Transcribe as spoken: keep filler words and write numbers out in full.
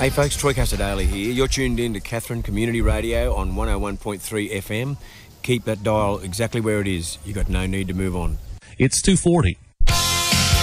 Hey folks, Troy Casadale here. You're tuned in to Katherine Community Radio on one oh one point three F M. Keep that dial exactly where it is. You've got no need to move on. It's two forty.